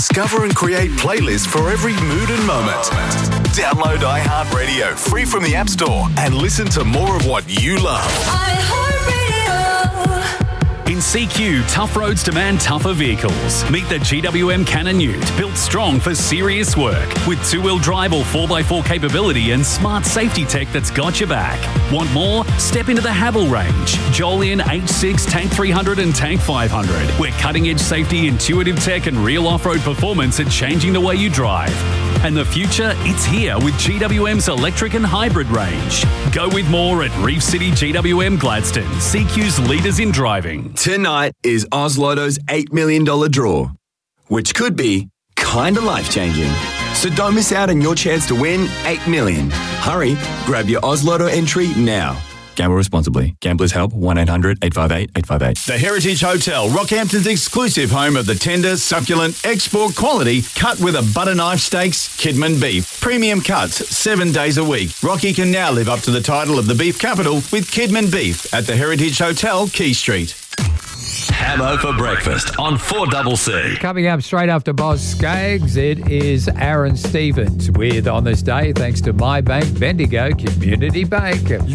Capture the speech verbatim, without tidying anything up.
Discover and create playlists for every mood and moment. Download iHeartRadio free from the App Store and listen to more of what you love. In C Q, tough roads demand tougher vehicles. Meet the G W M Cannon Ute, built strong for serious work. With two-wheel drive or four by four capability and smart safety tech that's got your back. Want more? Step into the Havel range. Jolyon H six, Tank three hundred and Tank five hundred. Where cutting-edge safety, intuitive tech and real off-road performance are changing the way you drive. And the future, it's here with G W M's electric and hybrid range. Go with more at Reef City G W M Gladstone, C Q's leaders in driving. Tonight is Oz Lotto's eight million dollars draw, which could be kinda life-changing. So don't miss out on your chance to win eight million dollars. Hurry, grab your Oz Lotto entry now. Gamble responsibly. Gamblers Help, one eight hundred eight five eight eight five eight. The Heritage Hotel, Rockhampton's exclusive home of the tender, succulent, export quality, cut with a butter knife steaks, Kidman beef. Premium cuts, seven days a week. Rocky can now live up to the title of the beef capital with Kidman beef at the Heritage Hotel, Key Street. Hamo for breakfast on four C C. Coming up straight after Boz Skaggs, it is Aaron Stevens with On This Day, thanks to MyBank Bendigo Community Bank.